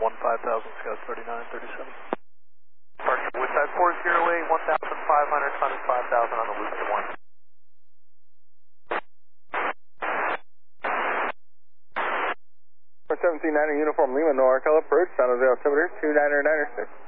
Scott 3937. Departure Woodside 408, 1,500, climbing 5,000 on the loop to 1. 1790 Uniform Lima, no Arcala approach, San Jose altimeter 29996.